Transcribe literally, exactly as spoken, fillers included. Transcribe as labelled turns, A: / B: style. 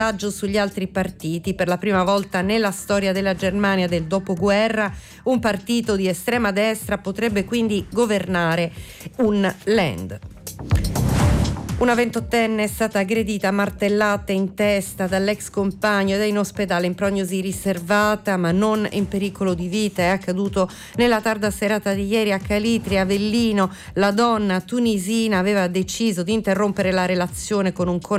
A: sugli altri partiti. Per la prima volta nella storia della Germania del dopoguerra un partito di estrema destra potrebbe quindi governare un Land. Una ventottenne è stata aggredita a martellate in testa dall'ex compagno ed è in ospedale in prognosi riservata ma non in pericolo di vita. È accaduto nella tarda serata di ieri a Calitri, Avellino. La donna tunisina aveva deciso di interrompere la relazione con un